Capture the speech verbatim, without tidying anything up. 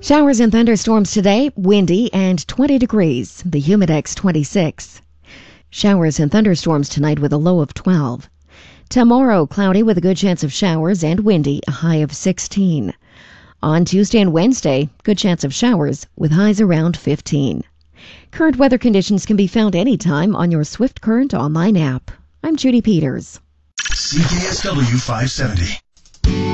Showers and thunderstorms today, windy and twenty degrees. The Humidex twenty-six. Showers and thunderstorms tonight with a low of twelve. Tomorrow, cloudy with a good chance of showers and windy, a high of sixteen. On Tuesday and Wednesday, good chance of showers with highs around fifteen. Current weather conditions can be found anytime on your Swift Current online app. I'm Judy Peters. C K S W five seventy.